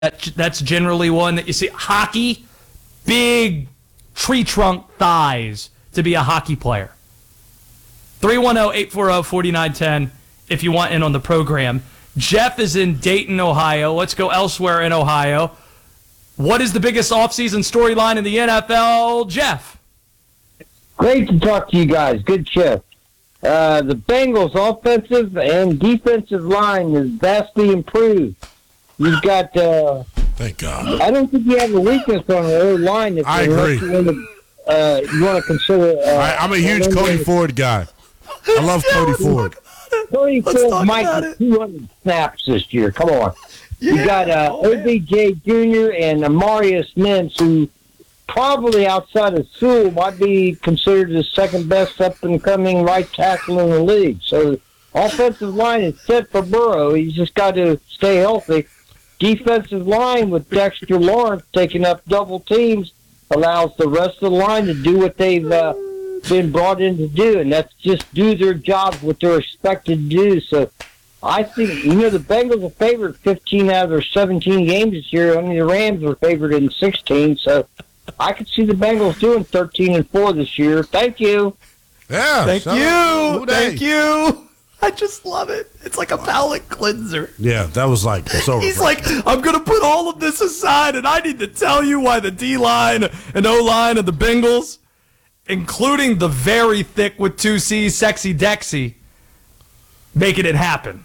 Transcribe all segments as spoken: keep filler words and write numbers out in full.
That, that's generally one that you see. Hockey, big tree trunk thighs to be a hockey player. three one zero, eight four zero, four nine one zero if you want in on the program. Jeff is in Dayton, Ohio. Let's go elsewhere in Ohio. What is the biggest offseason storyline in the N F L, Jeff? Great to talk to you guys. Good shift. Uh, the Bengals' offensive and defensive line is vastly improved. You've got. Uh, Thank God. I don't think you have a weakness on the old line. If I you agree. Want to, uh, you want to consider. Uh, I, I'm a huge Cody Ford guy. I love Cody Ford. Cody Let's Ford talk might about get it. two hundred snaps this year. Come on. Yeah. You got uh, Oh, man. O B J Junior and Amarius Mims, who probably outside of Sewell might be considered the second best up-and-coming right tackle in the league. So offensive line is set for Burrow. He's just got to stay healthy. Defensive line with Dexter Lawrence taking up double teams allows the rest of the line to do what they've uh, been brought in to do, and that's just do their jobs, what they're expected to do. So I think, you know, the Bengals are favored fifteen out of their seventeen games this year. I mean, the Rams are favored in sixteen, so I could see the Bengals doing thirteen and four this year. Thank you. Yeah. Thank shout out you. to Uday. Thank you. I just love it. It's like a palate cleanser. Yeah, that was like so. He's like, I'm going to put all of this aside, and I need to tell you why the D-line and O-line of the Bengals, including the very thick with two C's, Sexy Dexy, making it happen.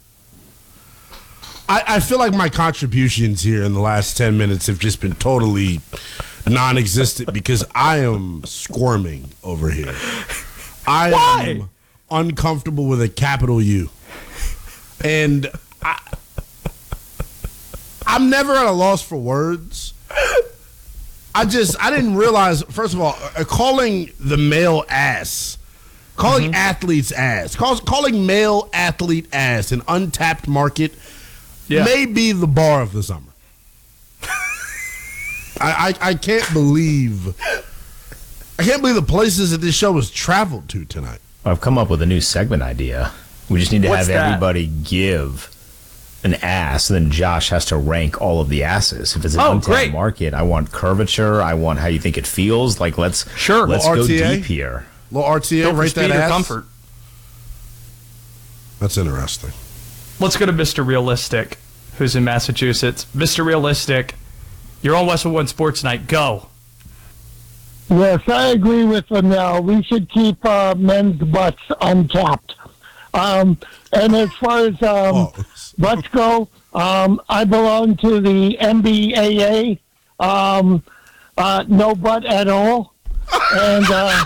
I, I feel like my contributions here in the last ten minutes have just been totally non-existent because I am squirming over here. I Why? am uncomfortable with a capital U. And I, I'm never at a loss for words. I just, I didn't realize, first of all, uh, calling the male ass, calling mm-hmm. athletes ass, call, calling male athlete ass an untapped market yeah. may be the bar of the summer. I, I, I can't believe, I can't believe the places that this show has traveled to tonight. I've come up with a new segment idea. We just need to What's have that? everybody give an ass, and then Josh has to rank all of the asses. If it's an Oh, untapped great. market, I want curvature. I want how you think it feels. Like let's Sure. let's Little go R T A? deep here. Little R T A, Go for rate speed that or ass. comfort. That's interesting. Let's go to Mister Realistic, who's in Massachusetts. Mister Realistic, you're on Westwood One Sports Night. Go. Yes, I agree with Linnell. We should keep uh, men's butts uncapped. Um, and as far as um, Oh. butts go, um, I belong to the N B A A, um, uh, no butt at all. And, uh,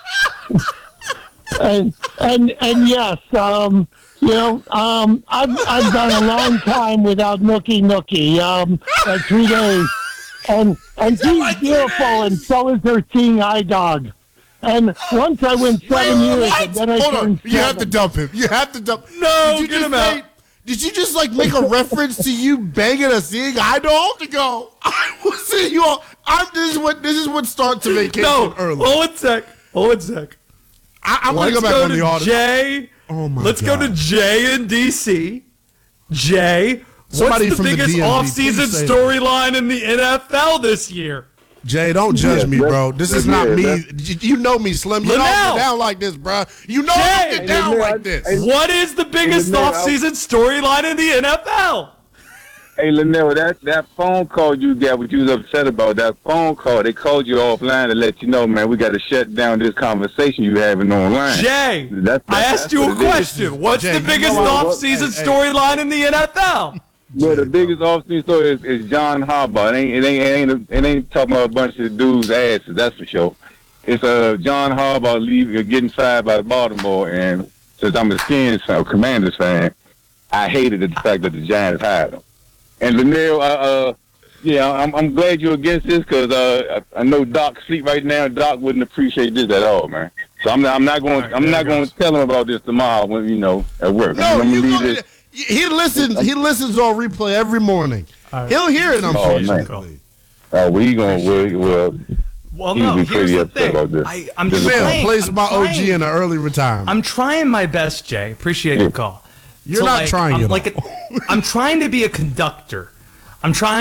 and, and, and yes, um, you know, um, I've, I've gone a long time without nookie nookie, um, like three days. And and she's like beautiful, and so is her seeing eye dog. And once I went seven Wait, years, what? and then I Hold turned on. You have to seven. dump him. You have to dump. No, Did you get just him out. say- Did you just like make a reference to you banging a seeing eye dog to go? I will see you all. I'm, this is what this is what starts a vacation No, early. hold one sec. Hold one sec. I, I'm gonna Let's go back go on to the audio. Jay. Oh my Let's God. go to Jay in D C. Jay, Somebody what's the from the biggest D M V, offseason please say storyline in the N F L this year? Jay, don't judge Yeah, me, that- bro. This is yeah, not me. that- You, you know me, Slim. You know I don't Linnell. get down like this, bro. You know I Jay. don't get down Hey, like Linnell, this. hey, What is the biggest Linnell, I- offseason storyline in the N F L? Hey, Linnell, that, that phone call you got, what you was upset about, that phone call, they called you offline to let you know, man, we got to shut down this conversation you having online. Jay, That's- I that's asked you a what it is. question. What's Jay, the you biggest know what? offseason Hey, hey. storyline in the N F L? Well, the biggest off-season story is, is John Harbaugh. It ain't, it ain't, it ain't, it ain't talking about a bunch of dudes' asses, that's for sure. It's uh, John Harbaugh leaving, getting fired by Baltimore, and since I'm a Skins fan, Commanders fan, I hated the fact that the Giants hired him. And Linnell, uh, uh, yeah, I'm, I'm glad you're against this because uh, I, I know Doc's asleep right now. Doc wouldn't appreciate this at all, man. So I'm not, I'm not going, Right, I'm there not it going goes. to tell him about this tomorrow when you know at work. No, I'm gonna you leave go, this. he listens. He listens on replay every morning. All right. He'll hear it. Oh, Unfortunately, Uh, we gonna, we, well, Well, He's no, been here's pretty the upset thing. about this. I, I'm This just is man trying, plays I'm my O G trying- in an early retirement. I'm trying my best, Jay. Appreciate your call. You're So, not like, trying I'm at like all. a, I'm trying to be a conductor I'm trying